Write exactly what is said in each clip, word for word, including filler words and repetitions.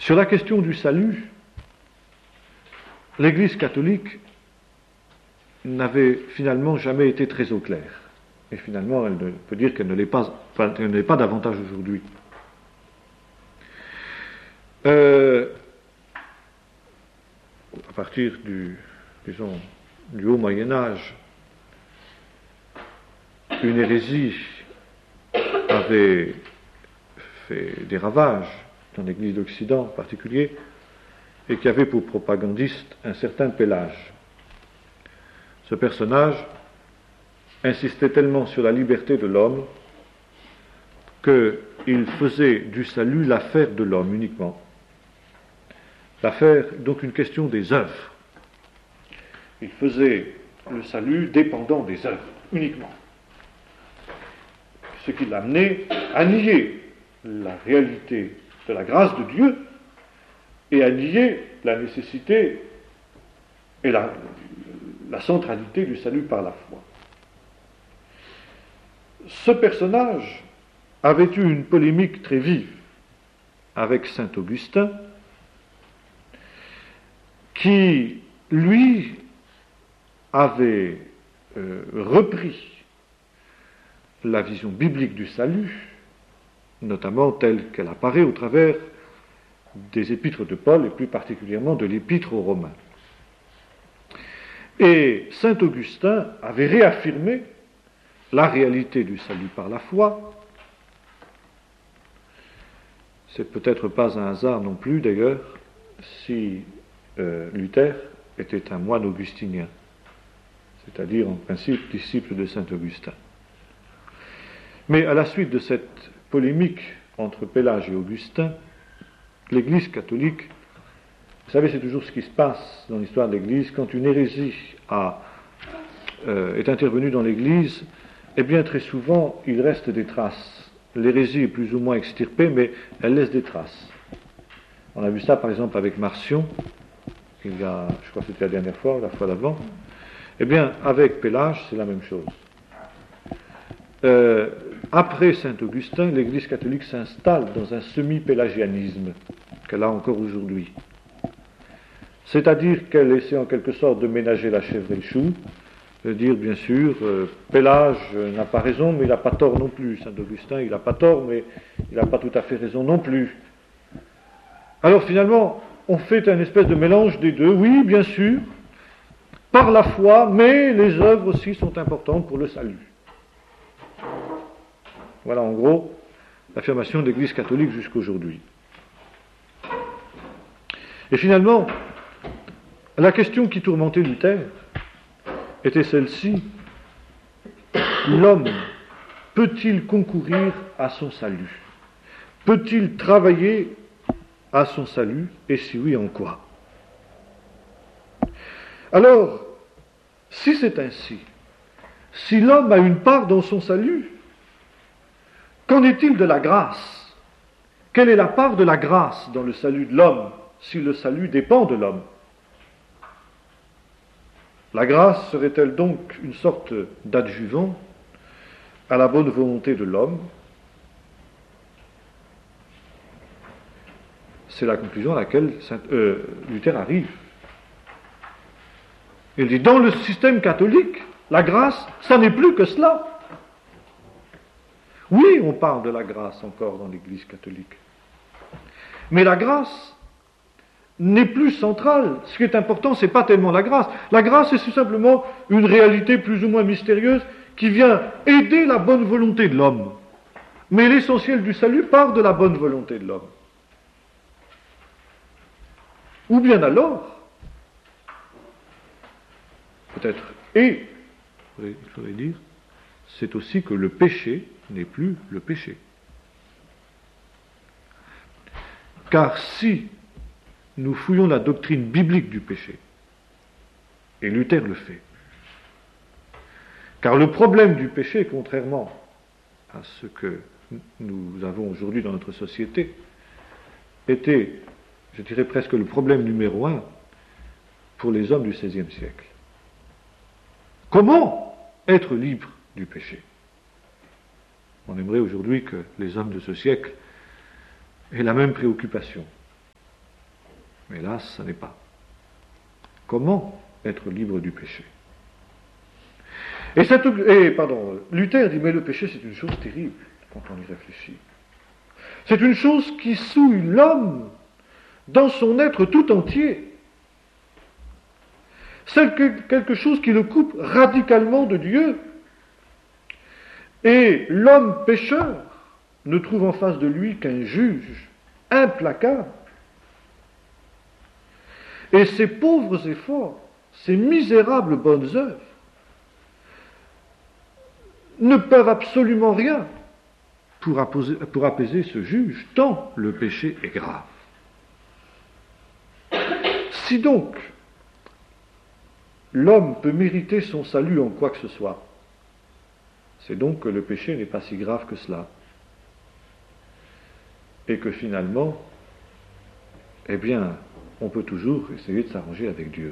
Sur la question du salut, l'Église catholique n'avait finalement jamais été très au clair. Et finalement, elle ne peut dire qu'elle ne l'est pas, enfin, elle ne l'est pas davantage aujourd'hui. Euh, à partir du, disons, du haut Moyen-Âge, une hérésie avait fait des ravages dans l'Église d'Occident en particulier, et qui avait pour propagandiste un certain Pélage. Ce personnage insistait tellement sur la liberté de l'homme qu'il faisait du salut l'affaire de l'homme uniquement. L'affaire, donc une question des œuvres. Il faisait le salut dépendant des œuvres, uniquement. Ce qui l'amenait à nier la réalité de la grâce de Dieu et à nier la nécessité et la, la centralité du salut par la foi. Ce personnage avait eu une polémique très vive avec saint Augustin, qui, lui, avait euh, repris la vision biblique du salut, notamment telle qu'elle apparaît au travers des épîtres de Paul, et plus particulièrement de l'épître aux Romains. Et saint Augustin avait réaffirmé la réalité du salut par la foi. C'est peut-être pas un hasard non plus, d'ailleurs, si euh, Luther était un moine augustinien, c'est-à-dire en principe disciple de saint Augustin. Mais à la suite de cette polémique entre Pélage et Augustin, l'Église catholique, vous savez, c'est toujours ce qui se passe dans l'histoire de l'Église, quand une hérésie a, euh, est intervenue dans l'Église, eh bien très souvent il reste des traces. L'hérésie est plus ou moins extirpée, mais elle laisse des traces. On a vu ça par exemple avec Marcion, il y a, je crois que c'était la dernière fois, la fois d'avant. Eh bien, avec Pélage, c'est la même chose. Euh, après saint Augustin, l'Église catholique s'installe dans un semi-pélagianisme qu'elle a encore aujourd'hui. C'est-à-dire qu'elle essaie en quelque sorte de ménager la chèvre et le chou, de dire bien sûr, euh, Pélage n'a pas raison, mais il n'a pas tort non plus. Saint Augustin, il n'a pas tort, mais il n'a pas tout à fait raison non plus. Alors finalement, on fait un espèce de mélange des deux. Oui, bien sûr, par la foi, mais les œuvres aussi sont importantes pour le salut. Voilà en gros l'affirmation de l'Église catholique jusqu'aujourd'hui. Et finalement, la question qui tourmentait Luther était celle-ci: l'homme peut-il concourir à son salut? Peut-il travailler à son salut? Et si oui, en quoi? Alors, si c'est ainsi, si l'homme a une part dans son salut, qu'en est-il de la grâce? Quelle est la part de la grâce dans le salut de l'homme, si le salut dépend de l'homme? La grâce serait-elle donc une sorte d'adjuvant à la bonne volonté de l'homme? C'est la conclusion à laquelle Saint, euh, Luther arrive. Il dit, dans le système catholique, la grâce, ça n'est plus que cela. Oui, on parle de la grâce encore dans l'Église catholique. Mais la grâce n'est plus centrale. Ce qui est important, ce n'est pas tellement la grâce. La grâce, c'est tout simplement une réalité plus ou moins mystérieuse qui vient aider la bonne volonté de l'homme. Mais l'essentiel du salut part de la bonne volonté de l'homme. Ou bien alors, peut-être, et, il faudrait dire, c'est aussi que le péché n'est plus le péché. Car si nous fouillons la doctrine biblique du péché, et Luther le fait, car le problème du péché, contrairement à ce que nous avons aujourd'hui dans notre société, était, je dirais presque le problème numéro un pour les hommes du seizième siècle. Comment être libre du péché? On aimerait aujourd'hui que les hommes de ce siècle aient la même préoccupation. Mais là, ça n'est pas. Comment être libre du péché? Et, cette, et pardon, Luther dit, mais le péché c'est une chose terrible quand on y réfléchit. C'est une chose qui souille l'homme dans son être tout entier. C'est quelque chose qui le coupe radicalement de Dieu. Et l'homme pécheur ne trouve en face de lui qu'un juge implacable. Et ses pauvres efforts, ses misérables bonnes œuvres, ne peuvent absolument rien pour apaiser, pour apaiser ce juge, tant le péché est grave. Si donc l'homme peut mériter son salut en quoi que ce soit, c'est donc que le péché n'est pas si grave que cela. Et que finalement, eh bien, on peut toujours essayer de s'arranger avec Dieu.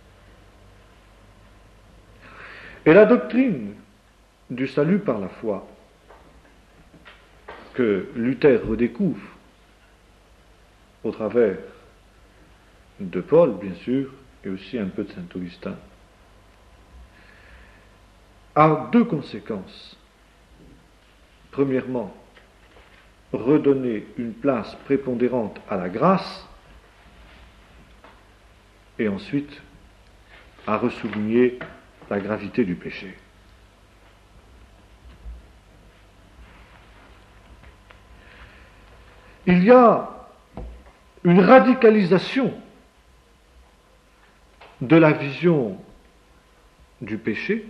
Et la doctrine du salut par la foi, que Luther redécouvre au travers de Paul, bien sûr, et aussi un peu de saint Augustin, a deux conséquences. Premièrement, redonner une place prépondérante à la grâce, et ensuite à ressouligner la gravité du péché. Il y a une radicalisation de la vision du péché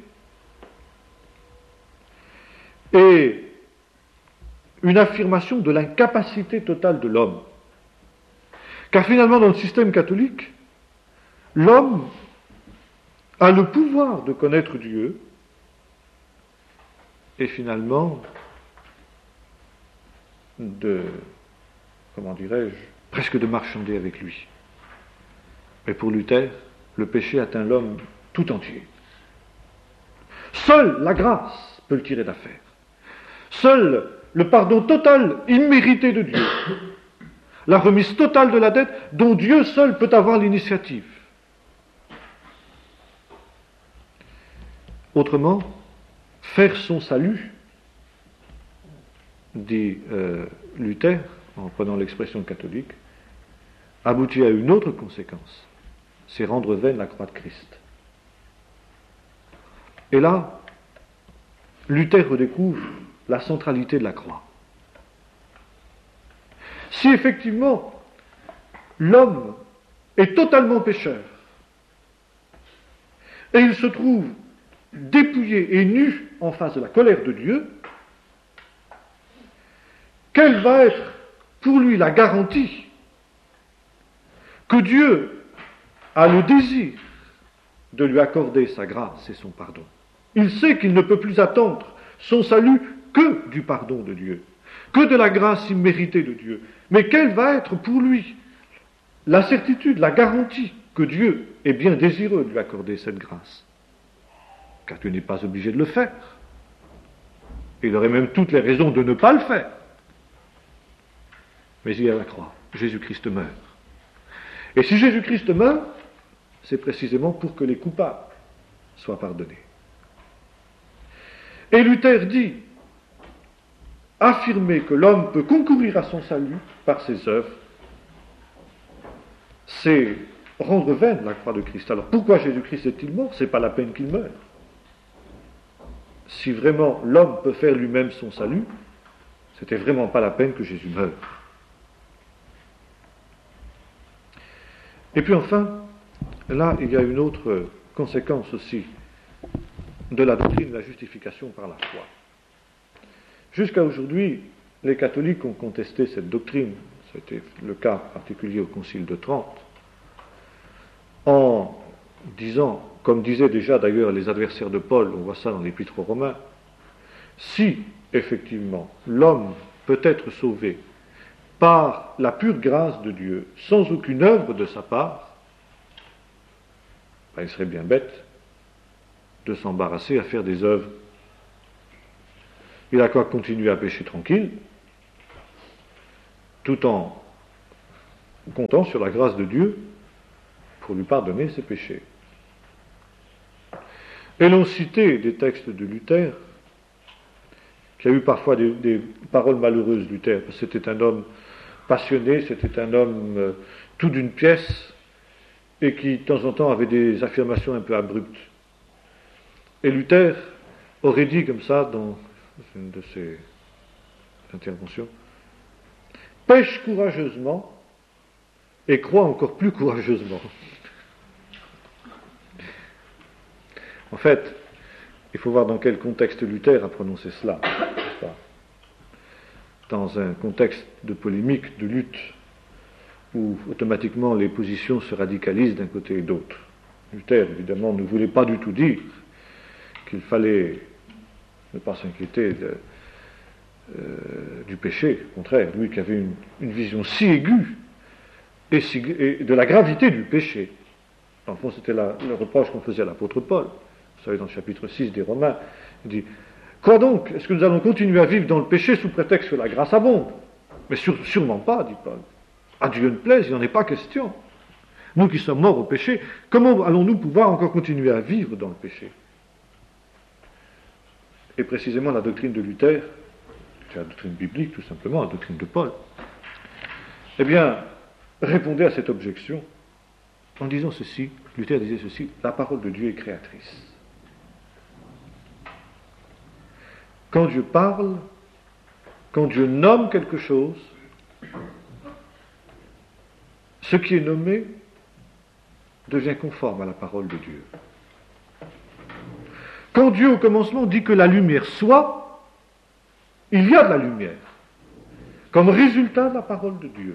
et une affirmation de l'incapacité totale de l'homme. Car finalement, dans le système catholique, l'homme a le pouvoir de connaître Dieu et finalement de, comment dirais-je, presque de marchander avec lui. Mais pour Luther, le péché atteint l'homme tout entier. Seule la grâce peut le tirer d'affaire. Seul le pardon total, immérité de Dieu, la remise totale de la dette dont Dieu seul peut avoir l'initiative. Autrement, faire son salut, dit euh, Luther, en prenant l'expression catholique, aboutit à une autre conséquence, c'est rendre vaine la croix de Christ. Et là, Luther redécouvre la centralité de la croix. Si effectivement l'homme est totalement pécheur et il se trouve dépouillé et nu en face de la colère de Dieu, quelle va être pour lui la garantie que Dieu a le désir de lui accorder sa grâce et son pardon? Il sait qu'il ne peut plus attendre son salut que du pardon de Dieu, que de la grâce imméritée de Dieu. Mais quelle va être pour lui la certitude, la garantie que Dieu est bien désireux de lui accorder cette grâce? Car Dieu n'est pas obligé de le faire. Il aurait même toutes les raisons de ne pas le faire. Mais il y a la croix. Jésus-Christ meurt. Et si Jésus-Christ meurt, c'est précisément pour que les coupables soient pardonnés. Et Luther dit, affirmer que l'homme peut concourir à son salut par ses œuvres, c'est rendre vaine la croix de Christ. Alors pourquoi Jésus-Christ est-il mort? C'est pas la peine qu'il meure. Si vraiment l'homme peut faire lui-même son salut, c'était vraiment pas la peine que Jésus meure. Et puis enfin, là, il y a une autre conséquence aussi de la doctrine de la justification par la foi. Jusqu'à aujourd'hui, les catholiques ont contesté cette doctrine, c'était le cas particulier au Concile de Trente, en disant, comme disaient déjà d'ailleurs les adversaires de Paul, on voit ça dans l'Épître aux Romains, si effectivement l'homme peut être sauvé par la pure grâce de Dieu, sans aucune œuvre de sa part, ben, il serait bien bête de s'embarrasser à faire des œuvres. Il a qu'à continuer à pécher tranquille, tout en comptant sur la grâce de Dieu pour lui pardonner ses péchés. Et l'on citait des textes de Luther, qui a eu parfois des, des paroles malheureuses, Luther, parce que c'était un homme passionné, c'était un homme euh, tout d'une pièce, et qui, de temps en temps, avait des affirmations un peu abruptes. Et Luther aurait dit comme ça, dans une de ses interventions, « Pêche courageusement et crois encore plus courageusement. » En fait, il faut voir dans quel contexte Luther a prononcé cela. Dans un contexte de polémique, de lutte, où automatiquement les positions se radicalisent d'un côté et d'autre. Luther, évidemment, ne voulait pas du tout dire qu'il fallait ne pas s'inquiéter de, euh, du péché. Au contraire, lui qui avait une, une vision si aiguë et, si, et de la gravité du péché. En fond, c'était la, le reproche qu'on faisait à l'apôtre Paul. Vous savez, dans le chapitre six des Romains, il dit « Quoi donc? Est-ce que nous allons continuer à vivre dans le péché sous prétexte que la grâce abonde ?» Mais sur, sûrement pas, dit Paul. À Dieu ne plaise, il n'en est pas question. Nous qui sommes morts au péché, comment allons-nous pouvoir encore continuer à vivre dans le péché? Et précisément la doctrine de Luther, c'est la doctrine biblique tout simplement, la doctrine de Paul, eh bien, répondait à cette objection en disant ceci. Luther disait ceci: la parole de Dieu est créatrice. Quand Dieu parle, quand Dieu nomme quelque chose, ce qui est nommé devient conforme à la parole de Dieu. Quand Dieu, au commencement, dit que la lumière soit, il y a de la lumière, comme résultat de la parole de Dieu.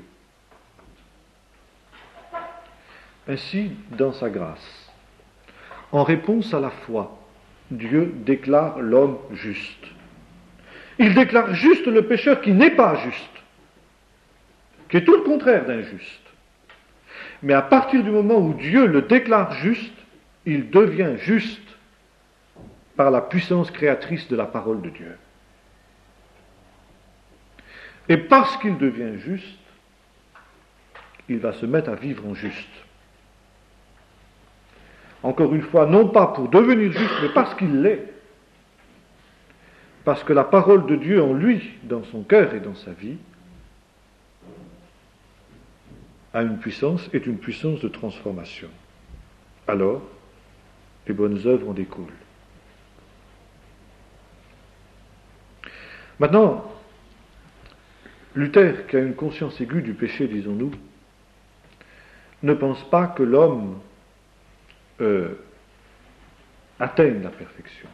Ainsi, dans sa grâce, en réponse à la foi, Dieu déclare l'homme juste. Il déclare juste le pécheur qui n'est pas juste, qui est tout le contraire d'injuste. Mais à partir du moment où Dieu le déclare juste, il devient juste par la puissance créatrice de la parole de Dieu. Et parce qu'il devient juste, il va se mettre à vivre en juste. Encore une fois, non pas pour devenir juste, mais parce qu'il l'est. Parce que la parole de Dieu en lui, dans son cœur et dans sa vie, a une puissance, est une puissance de transformation. Alors, les bonnes œuvres en découlent. Maintenant, Luther, qui a une conscience aiguë du péché, disons-nous, ne pense pas que l'homme euh, atteigne la perfection.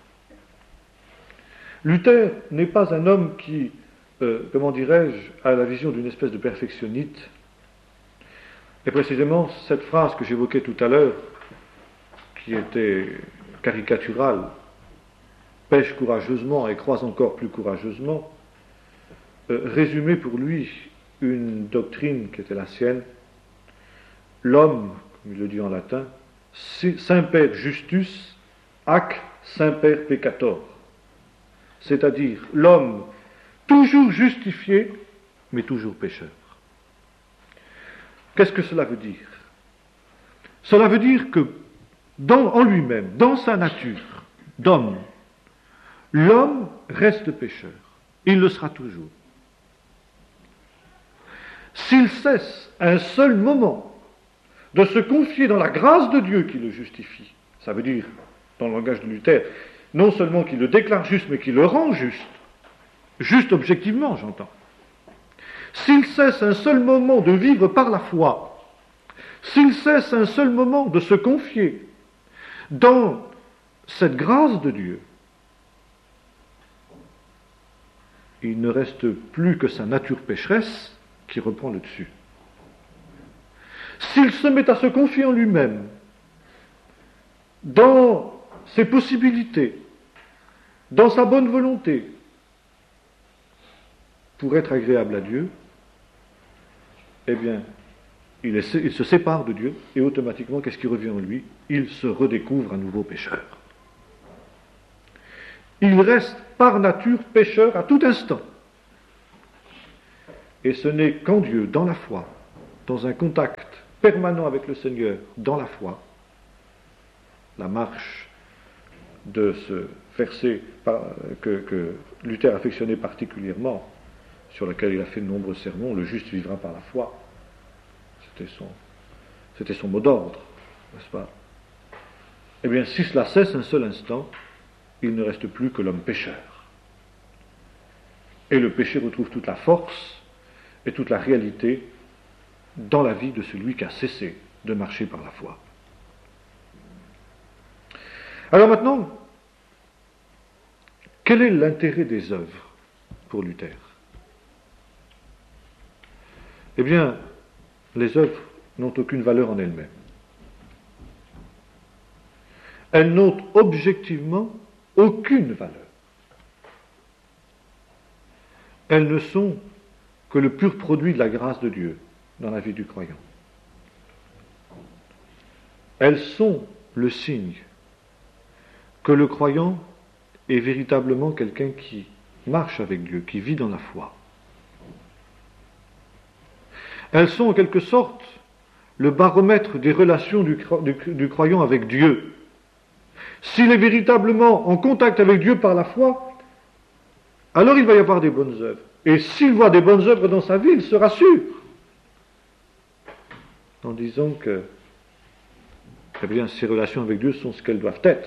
Luther n'est pas un homme qui, euh, comment dirais-je, a la vision d'une espèce de perfectionnite. Et précisément, cette phrase que j'évoquais tout à l'heure, qui était caricaturale, pêche courageusement et croise encore plus courageusement, euh, résumait pour lui une doctrine qui était la sienne. L'homme, comme il le dit en latin, semper justus ac semper peccator, c'est-à-dire l'homme toujours justifié, mais toujours pécheur. Qu'est-ce que cela veut dire? Cela veut dire que dans, en lui-même, dans sa nature d'homme, l'homme reste pécheur. Il le sera toujours. S'il cesse un seul moment de se confier dans la grâce de Dieu qui le justifie, ça veut dire, dans le langage de Luther, non seulement qu'il le déclare juste, mais qu'il le rend juste, juste objectivement, j'entends. S'il cesse un seul moment de vivre par la foi, s'il cesse un seul moment de se confier dans cette grâce de Dieu, il ne reste plus que sa nature pécheresse qui reprend le dessus. S'il se met à se confier en lui-même, dans ses possibilités, dans sa bonne volonté, pour être agréable à Dieu, eh bien, il, est, il se sépare de Dieu, et automatiquement, qu'est-ce qui revient en lui? Il se redécouvre à nouveau pécheur. Il reste par nature pécheur à tout instant. Et ce n'est qu'en Dieu, dans la foi, dans un contact permanent avec le Seigneur dans la foi, la marche de ce verset que, que Luther affectionnait particulièrement, sur lequel il a fait de nombreux sermons, le juste vivra par la foi. C'était son, c'était son mot d'ordre, n'est-ce pas? Eh bien, si cela cesse un seul instant, il ne reste plus que l'homme pécheur. Et le péché retrouve toute la force et toute la réalité dans la vie de celui qui a cessé de marcher par la foi. Alors maintenant, quel est l'intérêt des œuvres pour Luther? Eh bien, les œuvres n'ont aucune valeur en elles-mêmes. Elles n'ont objectivement aucune valeur. Elles ne sont que le pur produit de la grâce de Dieu dans la vie du croyant. Elles sont le signe que le croyant est véritablement quelqu'un qui marche avec Dieu, qui vit dans la foi. Elles sont en quelque sorte le baromètre des relations du, du, du croyant avec Dieu. S'il est véritablement en contact avec Dieu par la foi, alors il va y avoir des bonnes œuvres. Et s'il voit des bonnes œuvres dans sa vie, il sera sûr. En disant que, eh bien, ses relations avec Dieu sont ce qu'elles doivent être.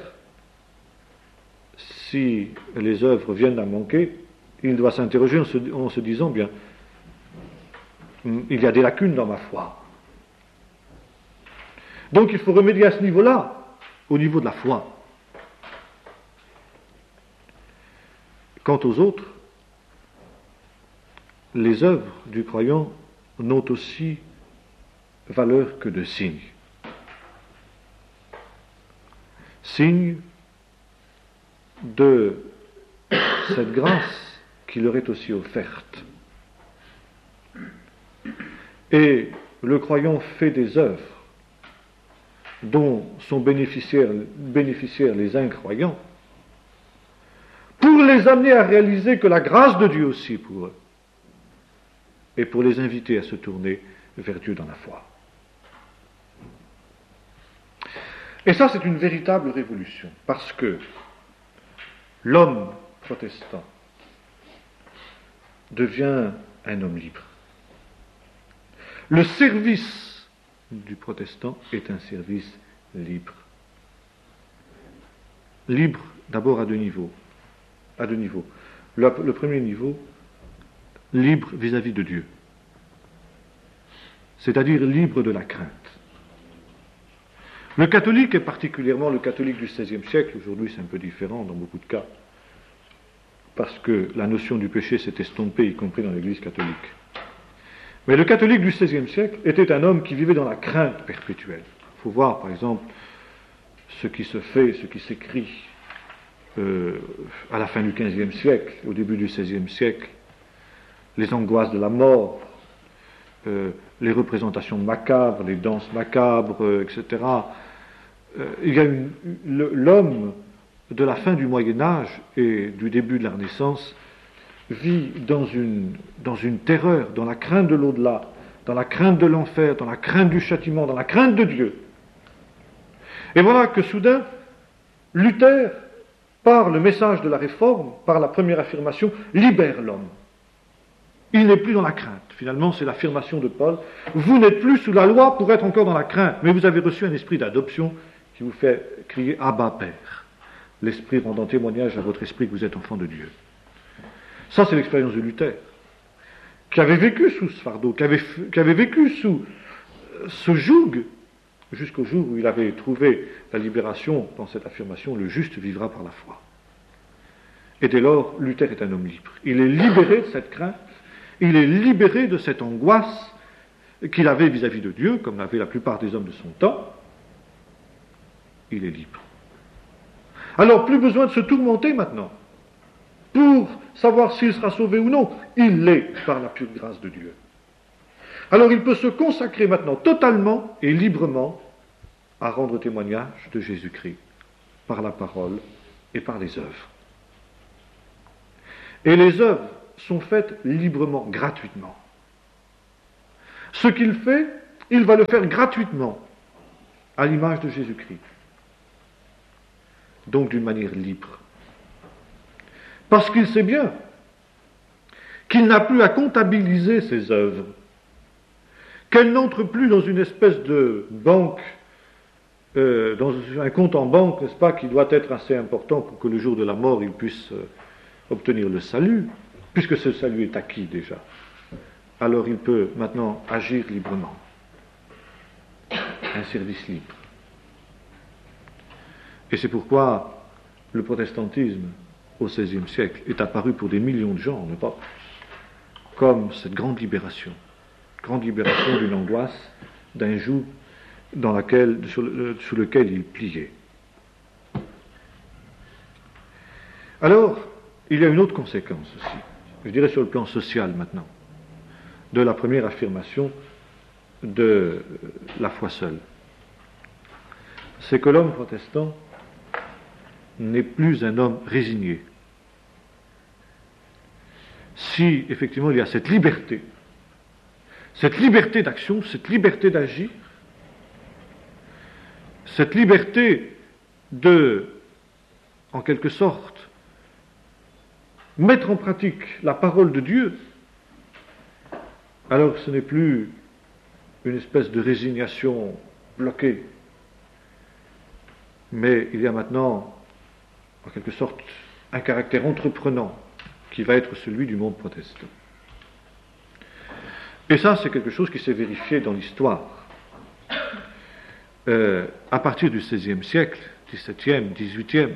Si les œuvres viennent à manquer, il doit s'interroger en se, en se disant, bien, il y a des lacunes dans ma foi. Donc il faut remédier à ce niveau-là, au niveau de la foi. Quant aux autres, les œuvres du croyant n'ont aussi valeur que de signes. Signe de cette grâce qui leur est aussi offerte. Et le croyant fait des œuvres dont sont bénéficiaires, bénéficiaires les incroyants, pour les amener à réaliser que la grâce de Dieu aussi pour eux, et pour les inviter à se tourner vers Dieu dans la foi. Et ça, c'est une véritable révolution, parce que l'homme protestant devient un homme libre. Le service du protestant est un service libre. Libre d'abord à deux niveaux. À deux niveaux. Le, le premier niveau, libre vis-à-vis de Dieu. C'est-à-dire libre de la crainte. Le catholique, et particulièrement le catholique du seizième siècle, aujourd'hui c'est un peu différent dans beaucoup de cas, parce que la notion du péché s'est estompée, y compris dans l'Église catholique. Mais le catholique du seizième siècle était un homme qui vivait dans la crainte perpétuelle. Il faut voir, par exemple, ce qui se fait, ce qui s'écrit euh, à la fin du quinzième siècle, au début du seizième siècle, les angoisses de la mort, euh, les représentations macabres, les danses macabres, euh, et cetera. Euh, il y a une, le, l'homme de la fin du Moyen-Âge et du début de la Renaissance vit dans une, dans une terreur, dans la crainte de l'au-delà, dans la crainte de l'enfer, dans la crainte du châtiment, dans la crainte de Dieu. Et voilà que soudain, Luther, par le message de la Réforme, par la première affirmation, libère l'homme. Il n'est plus dans la crainte. Finalement, c'est l'affirmation de Paul. Vous n'êtes plus sous la loi pour être encore dans la crainte, mais vous avez reçu un esprit d'adoption qui vous fait crier « Abba, Père ». L'esprit rendant témoignage à votre esprit que vous êtes enfant de Dieu. Ça, c'est l'expérience de Luther, qui avait vécu sous ce fardeau, qui avait, qui avait vécu sous ce joug, jusqu'au jour où il avait trouvé la libération dans cette affirmation, le juste vivra par la foi. Et dès lors, Luther est un homme libre. Il est libéré de cette crainte, il est libéré de cette angoisse qu'il avait vis-à-vis de Dieu, comme l'avaient la plupart des hommes de son temps. Il est libre. Alors, plus besoin de se tourmenter maintenant, pour savoir s'il sera sauvé ou non. Il l'est par la pure grâce de Dieu. Alors il peut se consacrer maintenant totalement et librement à rendre témoignage de Jésus-Christ par la parole et par les œuvres. Et les œuvres sont faites librement, gratuitement. Ce qu'il fait, il va le faire gratuitement, à l'image de Jésus-Christ. Donc d'une manière libre. Parce qu'il sait bien qu'il n'a plus à comptabiliser ses œuvres, qu'elles n'entrent plus dans une espèce de banque, euh, dans un compte en banque, n'est-ce pas, qui doit être assez important pour que le jour de la mort, il puisse euh, obtenir le salut, puisque ce salut est acquis déjà. Alors il peut maintenant agir librement. Un service libre. Et c'est pourquoi le protestantisme, au seizième siècle, est apparu pour des millions de gens en Europe comme cette grande libération. Grande libération d'une angoisse, d'un joug dans laquelle, sur, le, sur lequel il pliait. Alors, il y a une autre conséquence aussi, je dirais sur le plan social maintenant, de la première affirmation de la foi seule. C'est que l'homme protestant n'est plus un homme résigné. Si, effectivement, il y a cette liberté, cette liberté d'action, cette liberté d'agir, cette liberté de, en quelque sorte, mettre en pratique la parole de Dieu, alors ce n'est plus une espèce de résignation bloquée, mais il y a maintenant, en quelque sorte, un caractère entreprenant qui va être celui du monde protestant. Et ça, c'est quelque chose qui s'est vérifié dans l'histoire. Euh, à partir du seizième siècle, dix-septième, dix-huitième,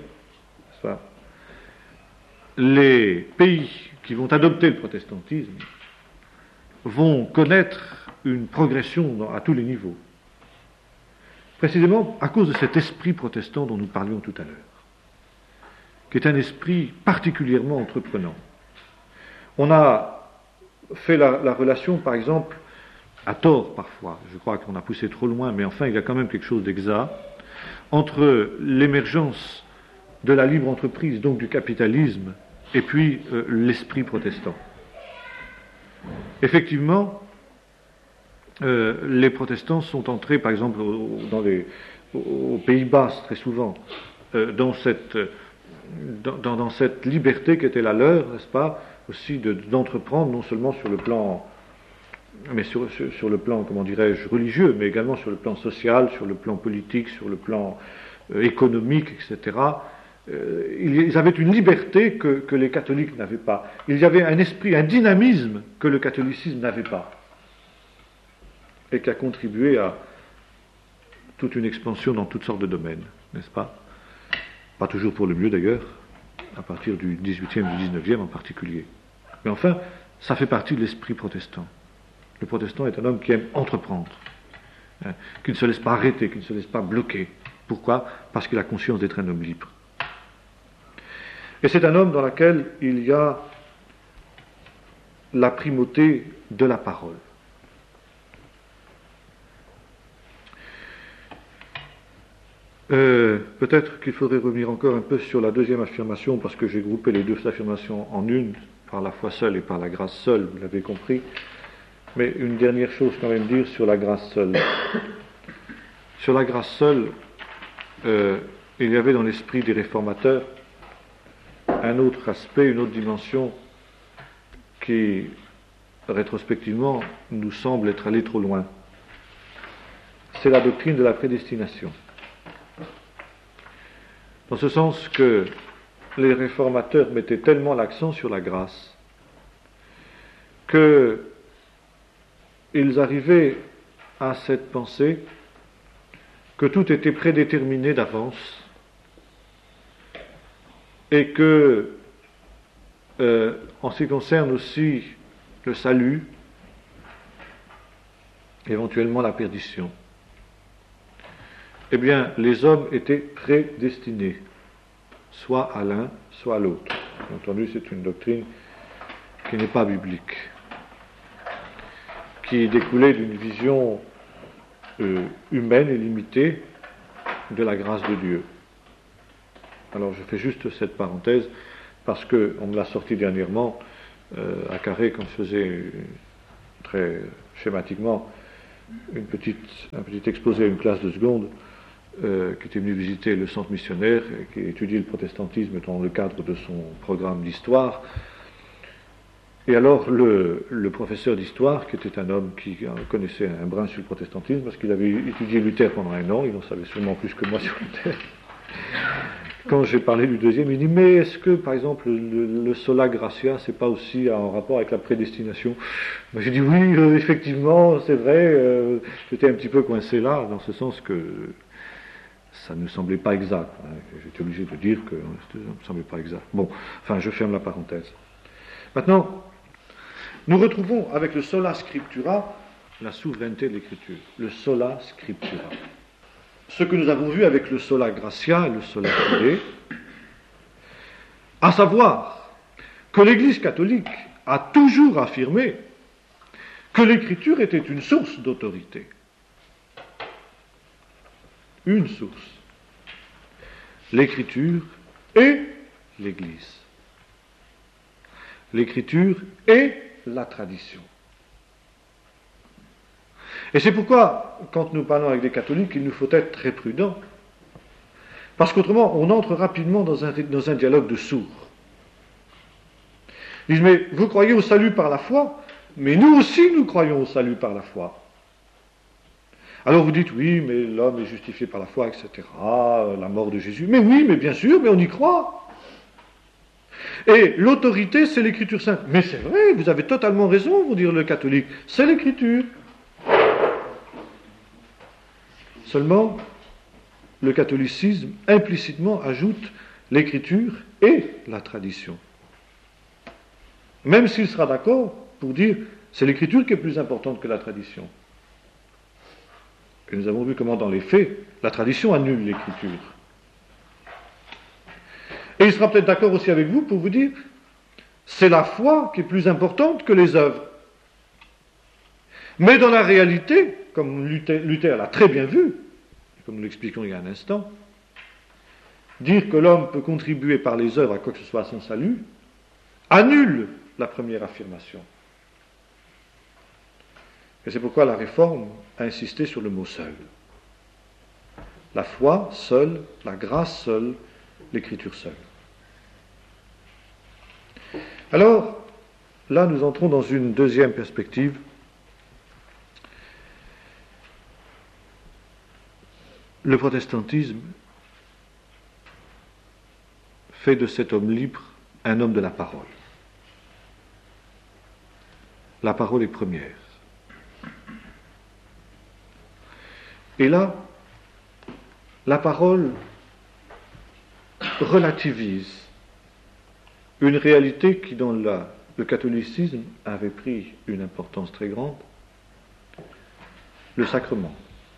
les pays qui vont adopter le protestantisme vont connaître une progression dans, à tous les niveaux. Précisément à cause de cet esprit protestant dont nous parlions tout à l'heure, qui est un esprit particulièrement entreprenant. On a fait la, la relation, par exemple, à tort parfois, je crois qu'on a poussé trop loin, mais enfin il y a quand même quelque chose d'exact, entre l'émergence de la libre entreprise, donc du capitalisme, et puis euh, l'esprit protestant. Effectivement, euh, les protestants sont entrés, par exemple, au, dans les, aux Pays-Bas, très souvent, euh, dans, cette, dans, dans cette liberté qui était la leur, n'est-ce pas, aussi de, d'entreprendre, non seulement sur le plan, mais sur, sur, sur le plan, comment dirais-je, religieux, mais également sur le plan social, sur le plan politique, sur le plan euh, économique, et cetera. Euh, ils avaient une liberté que, que les catholiques n'avaient pas. Il y avait un esprit, un dynamisme que le catholicisme n'avait pas, et qui a contribué à toute une expansion dans toutes sortes de domaines, n'est-ce pas? Pas toujours pour le mieux d'ailleurs, à partir du dix-huitième, du dix-neuvième en particulier. Mais enfin, ça fait partie de l'esprit protestant. Le protestant est un homme qui aime entreprendre, hein, qui ne se laisse pas arrêter, qui ne se laisse pas bloquer. Pourquoi? Parce qu'il a conscience d'être un homme libre. Et c'est un homme dans lequel il y a la primauté de la parole. Euh, peut-être qu'il faudrait revenir encore un peu sur la deuxième affirmation, parce que j'ai groupé les deux affirmations en une, par la foi seule et par la grâce seule, vous l'avez compris. Mais une dernière chose quand même dire sur la grâce seule. Sur la grâce seule, euh, il y avait dans l'esprit des réformateurs un autre aspect, une autre dimension qui, rétrospectivement, nous semble être allé trop loin. C'est la doctrine de la prédestination. Dans ce sens que les réformateurs mettaient tellement l'accent sur la grâce qu'ils arrivaient à cette pensée que tout était prédéterminé d'avance et que, euh, en ce qui concerne aussi le salut, éventuellement la perdition, eh bien, les hommes étaient prédestinés, soit à l'un, soit à l'autre. Bien entendu, c'est une doctrine qui n'est pas biblique, qui découlait d'une vision euh, humaine et limitée de la grâce de Dieu. Alors, je fais juste cette parenthèse, parce qu'on me l'a sorti dernièrement, euh, à Carré, quand je faisais une très schématiquement une petite, un petit exposé à une classe de seconde euh, qui était venue visiter le centre missionnaire et qui étudie le protestantisme dans le cadre de son programme d'histoire. Et alors le, le professeur d'histoire, qui était un homme qui connaissait un brin sur le protestantisme, parce qu'il avait étudié Luther pendant un an, il en savait sûrement plus que moi sur Luther. Quand j'ai parlé du deuxième, il dit, mais est-ce que, par exemple, le, le sola gratia, c'est pas aussi en rapport avec la prédestination? Moi, j'ai dit, oui, euh, effectivement, c'est vrai, euh, j'étais un petit peu coincé là, dans ce sens que ça ne me semblait pas exact. Hein. J'étais obligé de dire que ça ne me semblait pas exact. Bon, enfin, je ferme la parenthèse. Maintenant, nous retrouvons avec le sola scriptura la souveraineté de l'écriture, le sola scriptura. Ce que nous avons vu avec le sola gratia et le sola fide, à savoir que l'Église catholique a toujours affirmé que l'écriture était une source d'autorité. Une source. L'écriture et l'Église. L'écriture et la tradition. Et c'est pourquoi, quand nous parlons avec des catholiques, il nous faut être très prudents. Parce qu'autrement, on entre rapidement dans un, dans un dialogue de sourds. Ils disent, mais vous croyez au salut par la foi, mais nous aussi nous croyons au salut par la foi. Alors vous dites, oui, mais l'homme est justifié par la foi, et cetera, la mort de Jésus. Mais oui, mais bien sûr, mais on y croit. Et l'autorité, c'est l'écriture sainte. Mais c'est vrai, vous avez totalement raison, vous dire le catholique, c'est l'écriture. Seulement, le catholicisme implicitement ajoute l'écriture et la tradition. Même s'il sera d'accord pour dire c'est l'écriture qui est plus importante que la tradition. Et nous avons vu comment dans les faits, la tradition annule l'écriture. Et il sera peut-être d'accord aussi avec vous pour vous dire c'est la foi qui est plus importante que les œuvres. Mais dans la réalité, comme Luther, Luther l'a très bien vu, comme nous l'expliquons il y a un instant, dire que l'homme peut contribuer par les œuvres à quoi que ce soit à son salut, annule la première affirmation. Et c'est pourquoi la Réforme a insisté sur le mot seul. La foi seule, la grâce seule, l'écriture seule. Alors, là nous entrons dans une deuxième perspective. Le protestantisme fait de cet homme libre un homme de la parole. La parole est première. Et là, la parole relativise une réalité qui, dans la, le catholicisme, avait pris une importance très grande, le sacrement.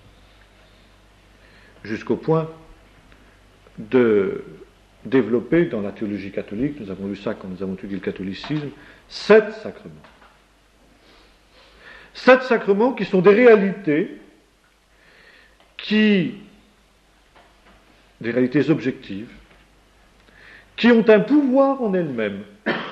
Jusqu'au point de développer dans la théologie catholique, nous avons vu ça quand nous avons étudié le catholicisme, sept sacrements. Sept sacrements qui sont des réalités qui, des réalités objectives, qui ont un pouvoir en elles-mêmes,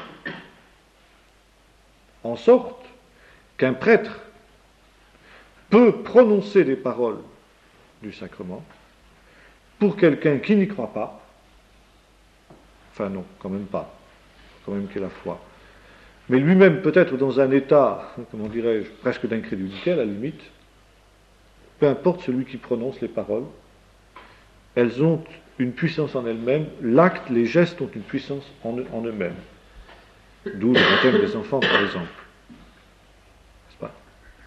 en sorte qu'un prêtre peut prononcer des paroles du sacrement pour quelqu'un qui n'y croit pas, enfin non, quand même pas, quand même qu'il y ait la foi, mais lui-même peut-être dans un état, comment dirais-je, presque d'incrédulité à la limite, peu importe celui qui prononce les paroles, elles ont une puissance en elles-mêmes, l'acte, les gestes ont une puissance en, en eux-mêmes. D'où le baptême des enfants, par exemple. N'est-ce pas?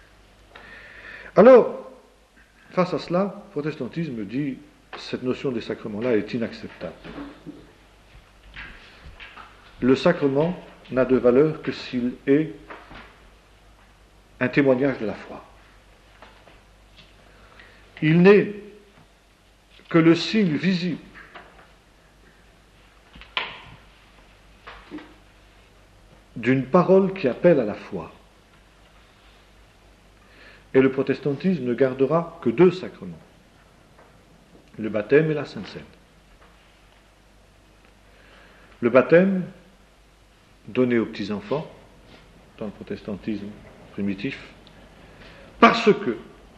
Alors, face à cela, le protestantisme dit cette notion des sacrements-là est inacceptable. Le sacrement n'a de valeur que s'il est un témoignage de la foi. Il n'est que le signe visible d'une parole qui appelle à la foi. Et le protestantisme ne gardera que deux sacrements, le baptême et la Sainte Seine. Le baptême, donné aux petits-enfants, dans le protestantisme primitif, parce que,